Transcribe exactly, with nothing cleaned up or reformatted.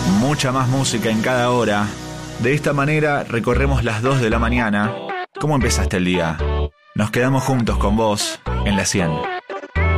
mucha más música en cada hora. De esta manera recorremos las dos de la mañana. ¿Cómo empezaste el día? Nos quedamos juntos con vos en la cien.